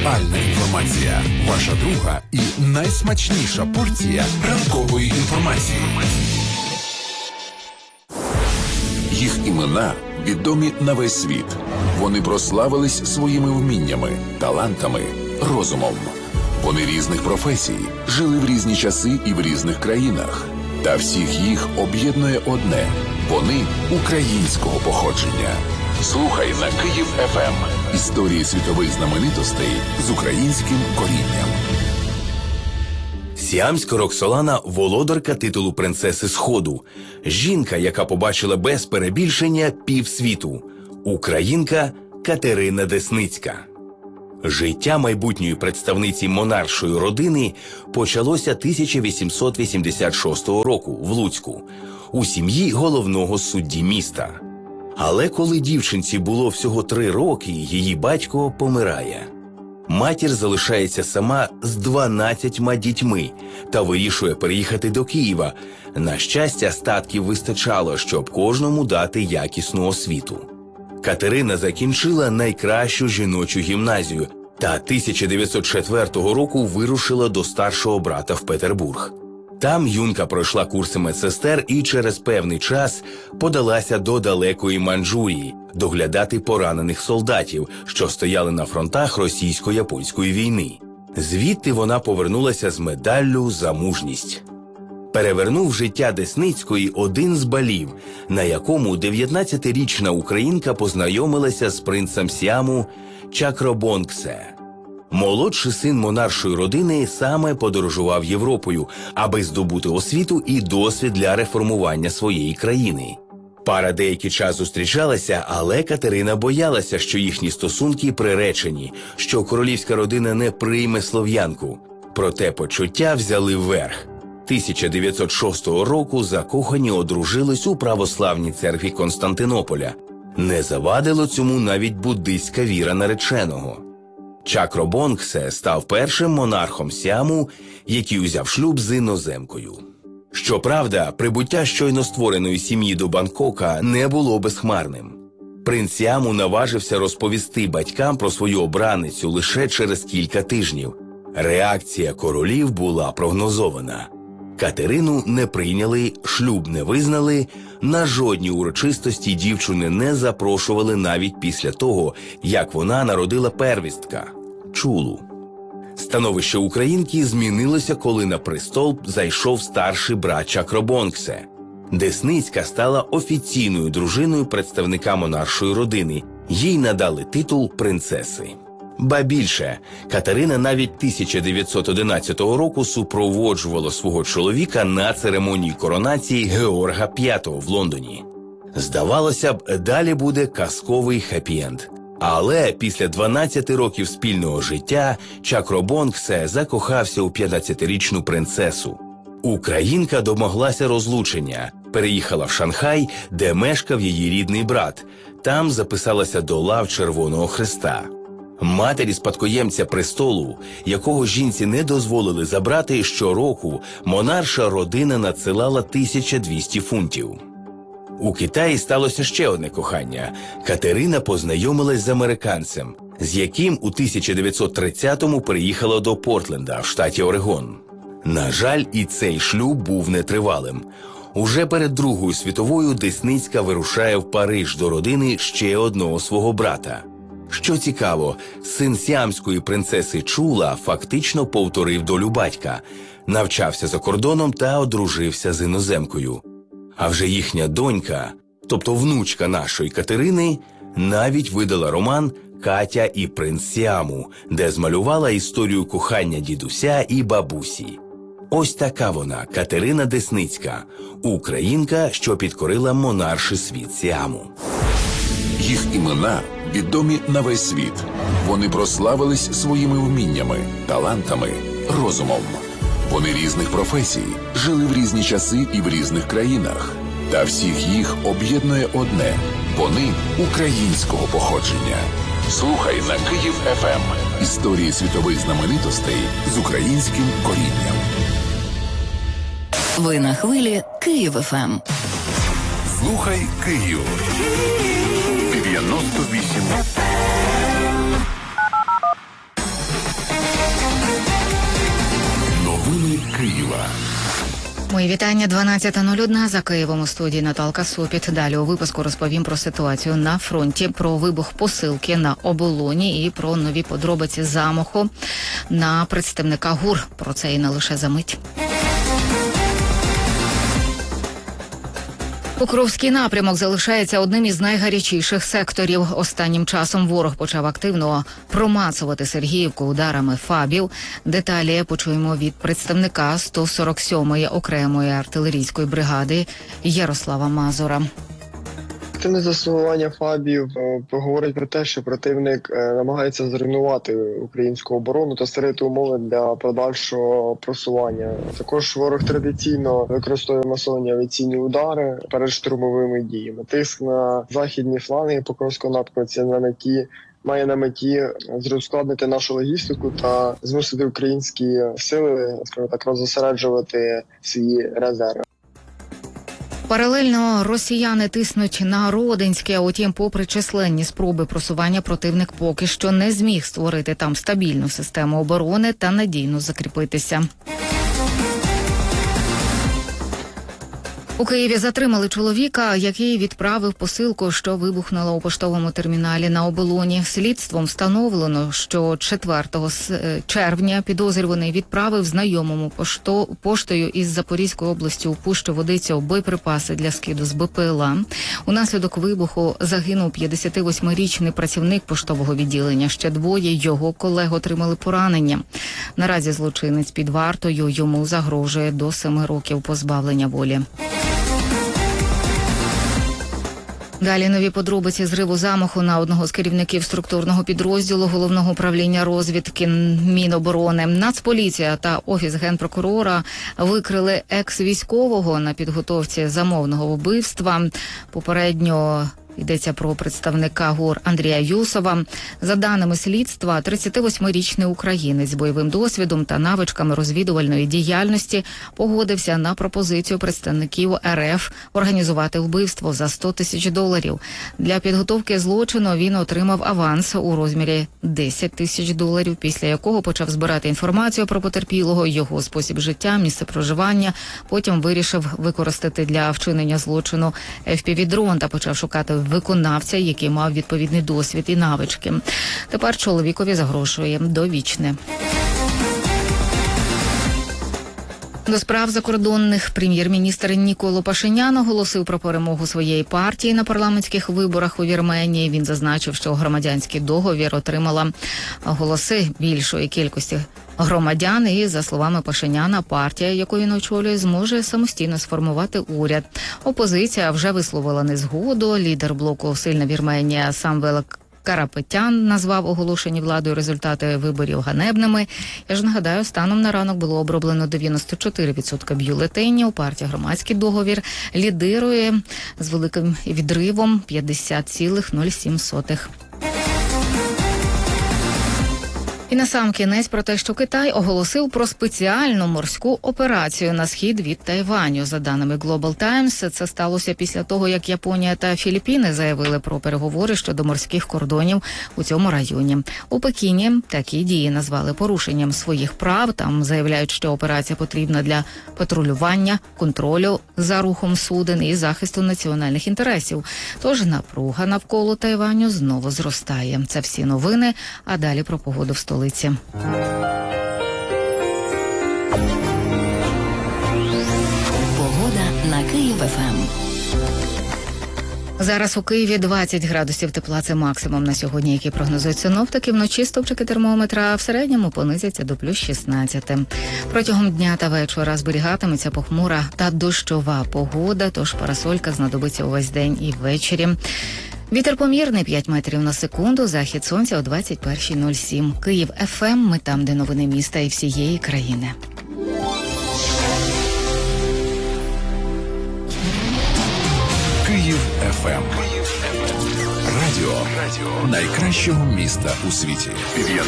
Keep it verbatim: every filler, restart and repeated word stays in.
Актуальна інформація. Ваша друга і найсмачніша порція ранкової інформації. Їх імена відомі на весь світ. Вони прославились своїми вміннями, талантами, розумом. Вони різних професій, жили в різні часи і в різних країнах. Та всіх їх об'єднує одне – вони українського походження. Слухай на Київ еф ем. Історії світових знаменитостей з українським корінням. Сіамська Роксолана – володарка титулу принцеси Сходу. Жінка, яка побачила без перебільшення півсвіту. Українка Катерина Десницька. Життя майбутньої представниці монаршої родини почалося тисяча вісімсот вісімдесят шостого року в Луцьку, у сім'ї головного судді міста. Але коли дівчинці було всього три роки, її батько помирає. Матір залишається сама з дванадцятьма дітьми та вирішує переїхати до Києва. На щастя, статків вистачало, щоб кожному дати якісну освіту. Катерина закінчила найкращу жіночу гімназію та тисяча дев'ятсот четвертого року вирушила до старшого брата в Петербург. Там юнка пройшла курси медсестер і через певний час подалася до далекої Маньчжурії доглядати поранених солдатів, що стояли на фронтах російсько-японської війни. Звідти вона повернулася з медаллю за мужність. Перевернув життя Десницької один з балів, на якому дев'ятнадцятирічна українка познайомилася з принцем Сіаму Чакробонгсе. Молодший син монаршої родини саме подорожував Європою, аби здобути освіту і досвід для реформування своєї країни. Пара деякий час зустрічалася, але Катерина боялася, що їхні стосунки приречені, що королівська родина не прийме слов'янку. Проте почуття взяли вверх. тисяча дев'ятсот шостого року закохані одружились у православній церкві Константинополя. Не завадило цьому навіть буддистська віра нареченого. Чакробонгсе став першим монархом Сіаму, який узяв шлюб з іноземкою. Щоправда, прибуття щойно створеної сім'ї до Бангкока не було безхмарним. Принц Сіаму наважився розповісти батькам про свою обраницю лише через кілька тижнів. Реакція королів була прогнозована. Катерину не прийняли, шлюб не визнали, на жодні урочистості дівчини не запрошували навіть після того, як вона народила первістка – Чулу. Становище українки змінилося, коли на престол зайшов старший брат Чакробонгсе. Десницька стала офіційною дружиною представника монаршої родини. Їй надали титул принцеси. Ба більше, Катерина навіть тисяча дев'ятсот одинадцятого року супроводжувала свого чоловіка на церемонії коронації Георга п'ятого в Лондоні. Здавалося б, далі буде казковий хеппі-енд. Але після дванадцяти років спільного життя Чакробонгсе закохався у п'ятнадцятирічну принцесу. Українка домоглася розлучення, переїхала в Шанхай, де мешкав її рідний брат. Там записалася до лав Червоного Хреста. Матері спадкоємця престолу, якого жінці не дозволили забрати, щороку монарша родина надсилала тисячу двісті фунтів. У Китаї сталося ще одне кохання. Катерина познайомилась з американцем, з яким у тисяча дев'ятсот тридцятому переїхала до Портленда в штаті Орегон. На жаль, і цей шлюб був нетривалим. Уже перед Другою світовою Десницька вирушає в Париж до родини ще одного свого брата. Що цікаво, син сіамської принцеси Чула фактично повторив долю батька, навчався за кордоном та одружився з іноземкою. А вже їхня донька, тобто внучка нашої Катерини, навіть видала роман «Катя і принц Сіаму», де змалювала історію кохання дідуся і бабусі. Ось така вона, Катерина Десницька, українка, що підкорила монарший світ Сіаму. Їх імена відомі на весь світ. Вони прославились своїми вміннями, талантами, розумом. Вони різних професій, жили в різні часи і в різних країнах. Та всіх їх об'єднує одне – вони українського походження. Слухай на Київ еф ем. Історії світових знаменитостей з українським корінням. Ви на хвилі Київ еф ем. Слухай Київ. дев'яносто вісім. Мої вітання. дванадцята нуль один за Києвом, у студії Наталка Сопіт. Далі у випуску розповім про ситуацію на фронті, про вибух посилки на оболоні і про нові подробиці замаху на представника ГУР. Про це і не лише за мить. Покровський напрямок залишається одним із найгарячіших секторів. Останнім часом ворог почав активно промацувати Сергіївку ударами фабів. Деталі почуємо від представника сто сорок сьомої окремої артилерійської бригади Ярослава Мазура. Активне застосування фабів говорить про те, що противник намагається зруйнувати українську оборону та створити умови для подальшого просування. Також ворог традиційно використовує масовані авіаційні удари перед штурмовими діями. Тиск на західні фланги Покровського напрямку це на меті має на меті ускладнити нашу логістику та змусити українські сили, скажімо так, роззосереджувати свої резерви. Паралельно росіяни тиснуть на Родинське, утім, попри численні спроби просування, противник поки що не зміг створити там стабільну систему оборони та надійно закріпитися. У Києві затримали чоловіка, який відправив посилку, що вибухнула у поштовому терміналі на оболоні. Слідством встановлено, що четвертого червня підозрюваний відправив знайомому пошто, поштою із Запорізької області у Пущу Водицю боєприпаси для скиду з БПЛА. Унаслідок вибуху загинув п'ятдесятивосьмирічний працівник поштового відділення. Ще двоє його колег отримали поранення. Наразі злочинець під вартою, йому загрожує до семи років позбавлення волі. Далі нові подробиці зриву замаху на одного з керівників структурного підрозділу Головного управління розвідки Міноборони. Нацполіція та Офіс Генпрокурора викрили екс-військового на підготовці замовного вбивства. Попередньо йдеться про представника ГУР Андрія Юсова. За даними слідства, тридцятивосьмирічний українець з бойовим досвідом та навичками розвідувальної діяльності погодився на пропозицію представників РФ організувати вбивство за сто тисяч доларів. Для підготовки злочину він отримав аванс у розмірі десять тисяч доларів, після якого почав збирати інформацію про потерпілого, його спосіб життя, місце проживання. Потім вирішив використати для вчинення злочину еф пі ві-дрон та почав шукати виконавця, який мав відповідний досвід і навички. Тепер чоловікові загрожує довічне. До справ закордонних прем'єр-міністр Ніколо Пашинян оголосив про перемогу своєї партії на парламентських виборах у Вірменії. Він зазначив, що громадянський договір отримала голоси більшої кількості громадян і, за словами Пашиняна, партія, яку він очолює, зможе самостійно сформувати уряд. Опозиція вже висловила незгоду. Лідер блоку «Сильна Вірменія» Самвел Карапетян назвав оголошені владою результати виборів ганебними. Я ж нагадаю, станом на ранок було оброблено дев'яносто чотири відсотки бюлетенів. Партія «Громадський договір» лідирує з великим відривом п'ятдесят цілих нуль сім сотих. І насамкінець про те, що Китай оголосив про спеціальну морську операцію на схід від Тайваню. За даними Global Times, це сталося після того, як Японія та Філіппіни заявили про переговори щодо морських кордонів у цьому районі. У Пекіні такі дії назвали порушенням своїх прав. Там заявляють, що операція потрібна для патрулювання, контролю за рухом суден і захисту національних інтересів. Тож напруга навколо Тайваню знову зростає. Це всі новини, а далі про погоду в столиці. Погода на Київ-ФМ. Зараз у Києві двадцять градусів тепла – це максимум на сьогодні, який прогнозують синоптики. Вночі стовпчики термометра в середньому понизяться до плюс шістнадцять. Протягом дня та вечора зберігатиметься похмура та дощова погода, тож парасолька знадобиться увесь день і ввечері. Вітер помірний п'ять метрів на секунду, захід сонця о двадцять перша нуль сім. Київ ФМ, ми там, де новини міста і всієї країни. Київ ФМ. Радіо найкращого міста у світі.